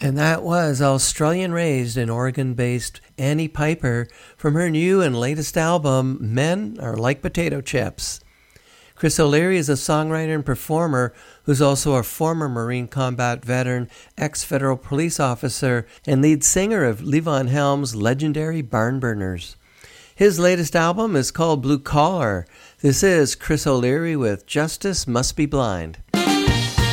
And that was Australian-raised and Oregon-based Annie Piper from her new and latest album, Men Are Like Potato Chips. Chris O'Leary is a songwriter and performer who's also a former Marine combat veteran, ex-federal police officer, and lead singer of Levon Helm's legendary Barnburners. His latest album is called Blue Collar. This is Chris O'Leary with Justice Must Be Blind.